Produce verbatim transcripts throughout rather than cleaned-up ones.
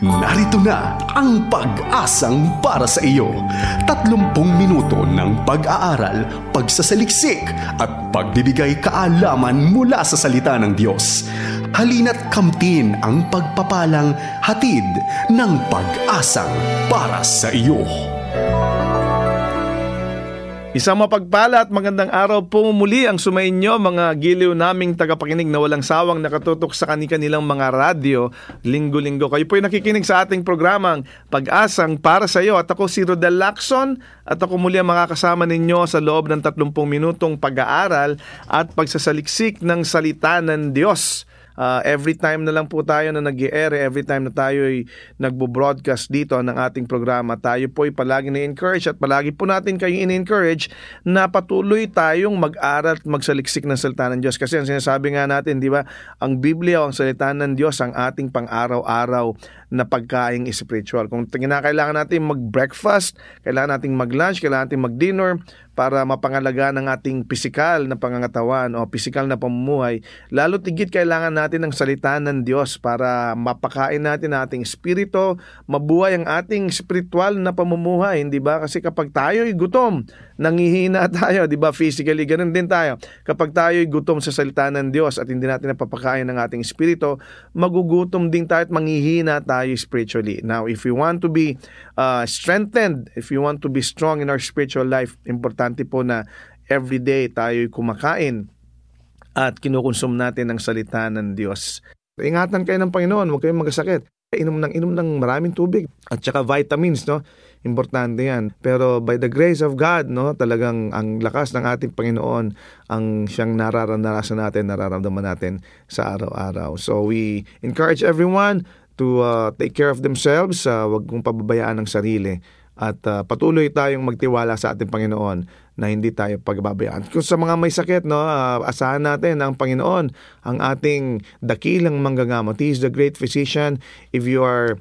Narito na ang pag-asang para sa iyo. Tatlumpung minuto ng pag-aaral, pagsasaliksik at pagbibigay kaalaman mula sa salita ng Diyos. Halina't kamtin ang pagpapalang hatid ng pag-asang para sa iyo. Isang mapagpala at magandang araw po muli ang sumainyo mga giliw naming tagapakinig na walang sawang nakatutok sa kanilang mga radyo linggo-linggo. Kayo po ay nakikinig sa ating programang Pag-asang para sa iyo at ako si Rodel Lacson at ako muli ang makakasama ninyo sa loob ng tatlumpung minutong pag-aaral at pagsasaliksik ng salita ng Diyos. Uh, every time na lang po tayo na nag-i-air, every time na tayo ay nagbo-broadcast dito ng ating programa, tayo po ay palagi na-encourage at palagi po natin kayo in-encourage na patuloy tayong mag-aral at magsaliksik ng salita ng Diyos. Kasi ang sinasabi nga natin, di ba, ang Biblia o ang salita ng Diyos ang ating pang-araw-araw na pagkaing spiritual. Kung kinakailangan natin mag-breakfast, kailangan natin mag-lunch, kailangan natin mag-dinner para mapangalagaan ng ating pisikal na pangangatawan o pisikal na pamumuhay, lalo tigit kailangan natin ng salita ng Diyos para mapakain natin ang ating espiritu, mabuhay ang ating spiritual na pamumuhay, hindi ba? Kasi kapag tayo'y gutom, nangihina tayo, di ba? Physically, ganun din tayo. Kapag tayo'y gutom sa salita ng Diyos at hindi natin napapakain ng ating espiritu, magugutom din tayo at manghihina tayo spiritually. Now, if we want to be uh, strengthened, if we want to be strong in our spiritual life, importante po na everyday tayo'y kumakain at kinukonsum natin ang salita ng Diyos. Ingatan kayo ng Panginoon, huwag kayong magkasakit. Inom ng inom ng maraming tubig at saka vitamins, no? Importante 'yan. Pero by the grace of God, no, talagang ang lakas ng ating Panginoon ang siyang nararanasan natin, nararamdaman natin sa araw-araw. So we encourage everyone to uh, take care of themselves, uh, huwag kong pababayaan ang sarili. At uh, patuloy tayong magtiwala sa ating Panginoon na hindi tayo pagbabayaan. Kung sa mga may sakit, no, uh, asahan natin ang Panginoon, ang ating dakilang manggagamot. He is the great physician. If you are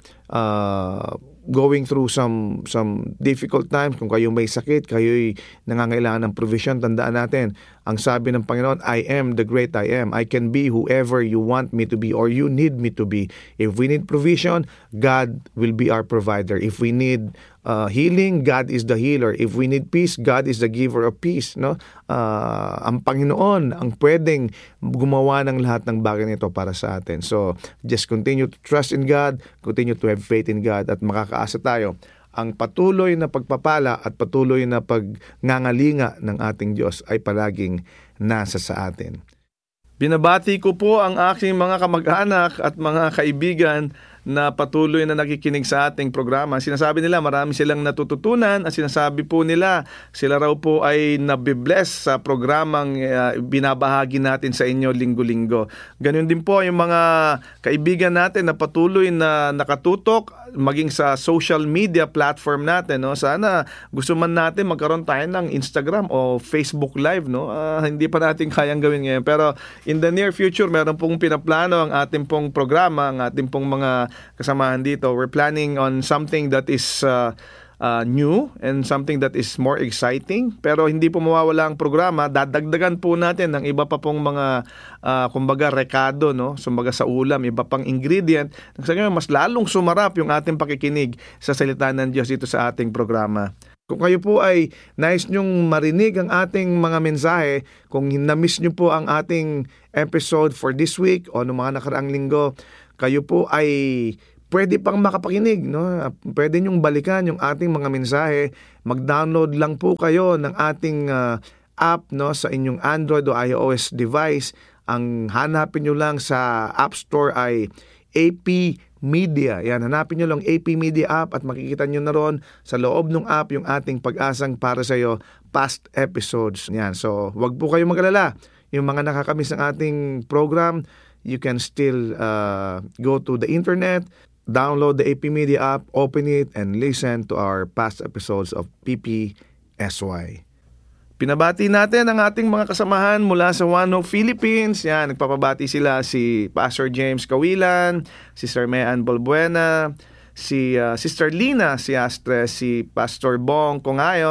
uh, going through some some difficult times, kung kayo may sakit, kayo'y nangangailangan ng provision, tandaan natin, ang sabi ng Panginoon, I am the great I am. I can be whoever you want me to be or you need me to be. If we need provision, God will be our provider. If we need uh, healing, God is the healer. If we need peace, God is the giver of peace. No? Uh, ang Panginoon ang pwedeng gumawa ng lahat ng bagay nito para sa atin. So, just continue to trust in God, continue to have faith in God at makakaasa tayo ang patuloy na pagpapala at patuloy na pagngangalinga ng ating Diyos ay palaging nasa sa atin. Binabati ko po ang aking mga kamag-anak at mga kaibigan na patuloy na nakikinig sa ating programa. Sinasabi nila marami silang natututunan at sinasabi po nila sila raw po ay nabibless sa programang uh, binabahagi natin sa inyo linggo-linggo. Ganun din po yung mga kaibigan natin na patuloy na nakatutok maging sa social media platform natin, no? Sana gusto man natin magkaroon tayo ng Instagram o Facebook Live, no? Uh, hindi pa natin kayang gawin ngayon. Pero in the near future, meron pong pinaplano ang ating pong programa, ang ating pong mga kasamahan dito. We're planning on something that is uh, uh, new and something that is more exciting. Pero hindi po mawawala ang programa. Dadagdagan po natin ng iba pa pong mga uh, kumbaga rekado, no? Kumbaga sa ulam, iba pang ingredient. Kasi mas lalong sumarap yung ating pakikinig sa salita ng Diyos dito sa ating programa. Kung kayo po ay nais nyong marinig ang ating mga mensahe, kung na-miss nyo po ang ating episode for this week o noong mga nakaraang linggo, kayo po ay pwede pang makapakinig, no? Pwede nyong balikan yung ating mga mensahe. Mag-download lang po kayo ng ating uh, app, no, sa inyong Android o iOS device. Ang hanapin nyo lang sa App Store ay A P Media. Yan, hanapin nyo lang A P Media app at makikita nyo na ron sa loob ng app yung ating pag-asang para sa iyo past episodes. Yan, so wag po kayong mag-alala. Yung mga nakakamiss ng ating program, you can still uh, go to the internet, download the A P Media app, open it, and listen to our past episodes of P P S Y. Pinabati natin ang ating mga kasamahan mula sa One Hope Philippines. Yan, nagpapabati sila si Pastor James Kawilan, si Sister Mayan Balbuena, si uh, Sister Lina Siastre, si Pastor Bong Congayo,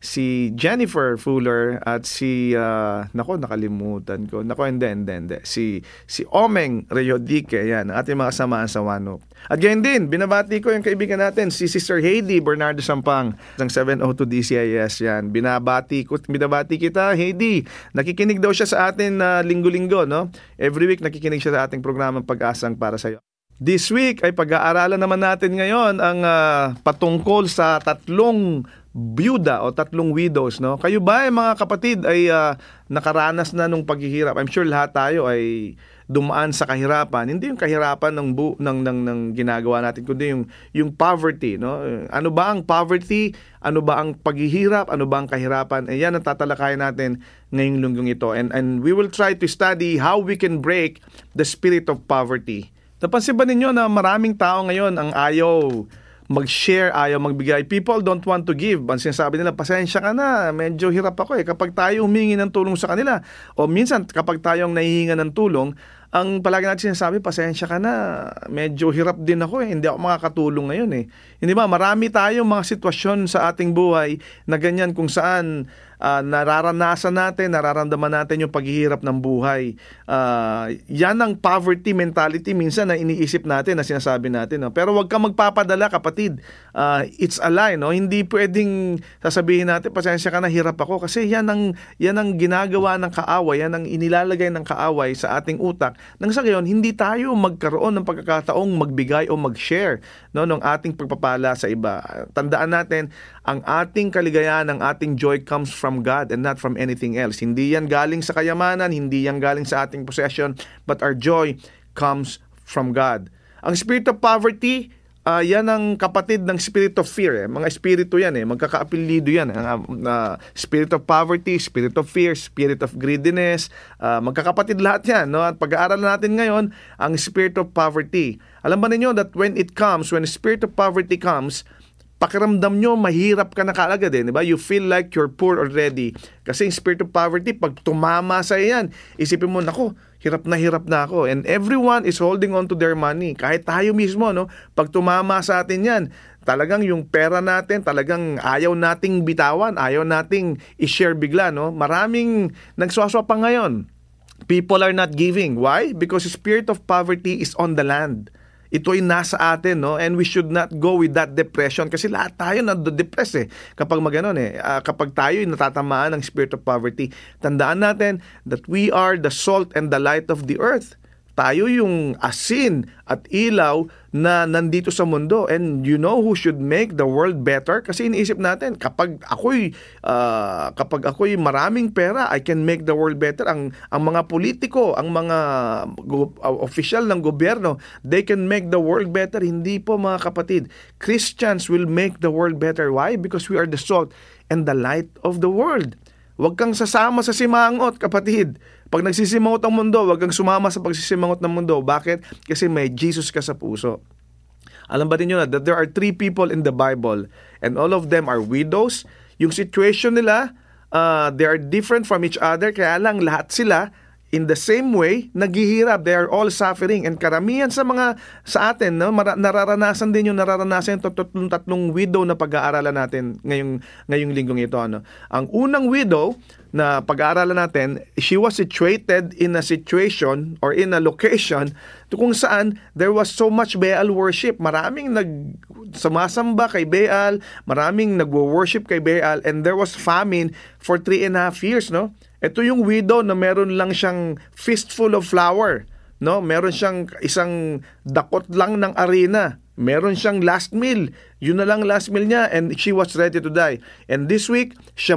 si Jennifer Fuller at si uh, nako nakalimutan ko. Nako hindi hindi hindi. Si si Omeng Reyodique, yan, ang ating mga samahan sa Wano. At ganyan din, binabati ko yung kaibigan natin, si Sister Heidi Bernardo Sampang ng seven oh two D C I S, yan. Binabati ko, binabati kita, Heidi. Nakikinig daw siya sa atin uh, linggo-linggo, no? Every week nakikinig siya sa ating programang Pag-asang para sa iyo. This week ay pag-aaralan naman natin ngayon ang uh, patungkol sa tatlong byuda o tatlong widows, no? Kayo ba ay mga kapatid ay uh, nakaranas na nung paghihirap? I'm sure lahat tayo ay dumaan sa kahirapan. Hindi yung kahirapan ng bu- ng, ng ng ginagawa natin, kundi yung yung poverty, no? Ano ba ang poverty? Ano ba ang paghihirap? Ano ba ang kahirapan? Eh, yan ang tatalakayan natin ngayong lunggong ito. And and we will try to study how we can break the spirit of poverty. Napansin ba ninyo na maraming tao ngayon ang ayaw mag-share, ayaw magbigay? People don't want to give. Ang sinasabi nila, pasensya ka na, medyo hirap ako eh. Kapag tayo humingi ng tulong sa kanila, o minsan kapag tayong nahihinga ng tulong, ang palagi natin sinasabi, pasensya ka na, medyo hirap din ako eh, hindi ako makakatulong ngayon eh. Hindi ba, marami tayong mga sitwasyon sa ating buhay na ganyan kung saan uh, nararanasan natin, nararamdaman natin yung paghihirap ng buhay. Uh, yan ang poverty mentality minsan na iniisip natin, na sinasabi natin. No? Pero wag kang magpapadala, kapatid. Uh, it's a lie. No? Hindi pwedeng sasabihin natin, pasensya ka na, hirap ako. Kasi yan ang, yan ang ginagawa ng kaaway, yan ang inilalagay ng kaaway sa ating utak. Nang sa gayon, hindi tayo magkaroon ng pagkakataong magbigay o mag-share, no, ng ating pagpapala sa iba. Tandaan natin, ang ating kaligayahan, ang ating joy comes from God and not from anything else. Hindi yan galing sa kayamanan, hindi yan galing sa ating possession, but our joy comes from God. Ang spirit of poverty, Uh, yan ang kapatid ng spirit of fear. Eh. Mga espiritu yan eh. Magkakaapelido yan. Uh, uh, spirit of poverty, spirit of fear, spirit of greediness. Uh, magkakapatid lahat yan. No? At pag-aaralan natin ngayon, ang spirit of poverty. Alam ba ninyo that when it comes, when the spirit of poverty comes, pakiramdam nyo, mahirap ka na kaagad eh. Diba? You feel like you're poor already. Kasi yung spirit of poverty, pag tumama sa yan, isipin mo, nako, hirap na hirap na ako. And everyone is holding on to their money. Kahit tayo mismo, no? Pag tumama sa atin yan, talagang yung pera natin, talagang ayaw nating bitawan, ayaw nating i-share bigla, no? Maraming nagswaswa pa ngayon. People are not giving. Why? Because the spirit of poverty is on the land. Ito ay nasa atin, no? And we should not go with that depression kasi lahat tayo na-depress eh. Kapag maganon eh, uh, kapag tayo ay natatamaan ng spirit of poverty, tandaan natin that we are the salt and the light of the earth. Tayo yung asin at ilaw na nandito sa mundo. And you know who should make the world better? Kasi iniisip natin, kapag ako'y uh, kapag ako'y maraming pera, I can make the world better. Ang ang mga politiko, ang mga go, uh, official ng gobyerno, they can make the world better. Hindi po, mga kapatid. Christians will make the world better. Why? Because we are the salt and the light of the world. Huwag kang sasama sa simangot, kapatid. Pag nagsisimangot ang mundo, huwag kang sumama sa pagsisimangot ng mundo. Bakit? Kasi may Jesus ka sa puso. Alam ba niyo na that there are three people in the Bible and all of them are widows? Yung situation nila, uh, they are different from each other, kaya lang lahat sila in the same way, naghihirap. They are all suffering. And karamihan sa mga, sa atin, no, mara- nararanasan din yung nararanasan yung tatlong, tatlong widow na pag-aaralan natin ngayong, ngayong linggong ito. Ano. Ang unang widow na pag-aaralan natin, she was situated in a situation or in a location kung saan there was so much Baal worship. Maraming nag sumasamba kay Baal, maraming nagwo-worship kay Baal, and there was famine for three and a half years, no? Ito yung widow na meron lang siyang fistful of flour, no? Meron siyang isang dakot lang ng arena. Meron siyang last meal. Yun na lang last meal niya, and she was ready to die. And this week, siya